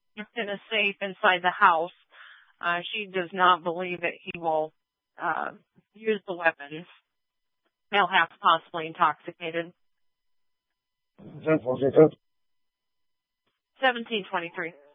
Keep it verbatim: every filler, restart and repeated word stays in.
in a safe inside the house. Uh, she does not believe that he will uh, use the weapons. They'll have possibly intoxicated. ten forty-two. seventeen twenty-three.